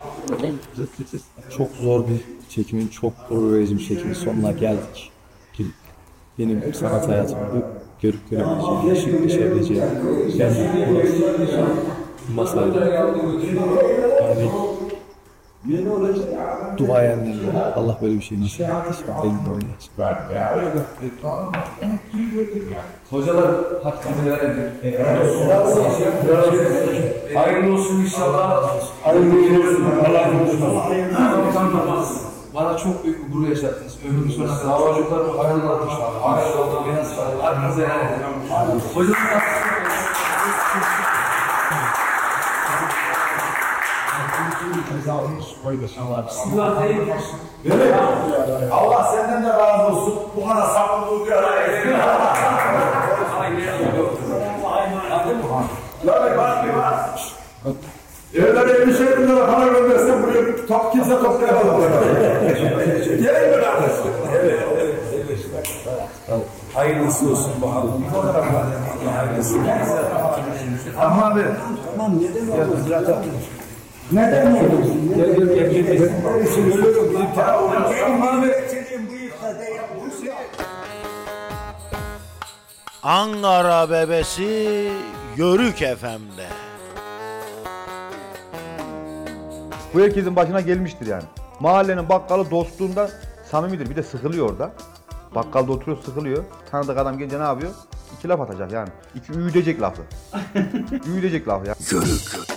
Çok zor bir çekimin, çok gurur verici bir çekimin sonuna geldik. Benim sanat hayatımda görüp görebileceğim, yaşayıp yaşayabileceğim burası. Masayla. Yani duayenlerle Allah böyle bir şey nasip etti. Benim oynayacağım. Hocalar hakkını verelim. Hayırlı olsun inşallah. Hayırlı olsun. Allah razı olsun. Bana çok büyük bir gurur yaşattınız. Ömrümün sonuna kadar. Çocuklarım hayırlı olsun. Hayırlı olsun. Biraz arkanıza helal edin. Hocalar Allah senden de razı olsun. Bu kadar sabırlı bir araya gelin. Evlere 50'şer bin lira para göndersen buraya top kimse toplayamaz. Gelin mi kardeşim? Evet. hayırlısı olsun bakalım. Hayırlısı olsun. Ama abi. Tamam neden oldu zaten? Neden oldu? Gel. Tamam abi. Ankara bebesi Yörük FM'de. Bu herkesin başına gelmiştir yani. Mahallenin bakkalı dostluğunda samimidir. Bir de sıkılıyor orada. Bakkalda oturuyor, sıkılıyor. Tanıdık adam gelince ne yapıyor? İki laf atacak yani. İki üyüdecek lafı. Üyüdecek lafı yani. Yörük.